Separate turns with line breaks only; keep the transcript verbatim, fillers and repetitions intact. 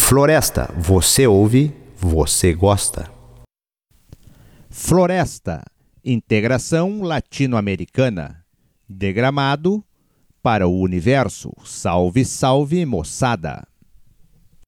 Floresta, você ouve, você gosta.
Floresta, integração latino-americana. De Gramado para o universo. Salve, salve, moçada!